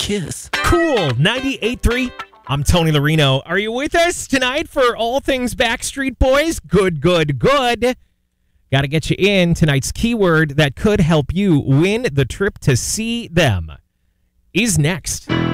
kiss. Cool 98.3. I'm Tony Larino. Are you with us tonight for all things Backstreet Boys? Good. Got to get you in. Tonight's keyword that could help you win the trip to see them is next.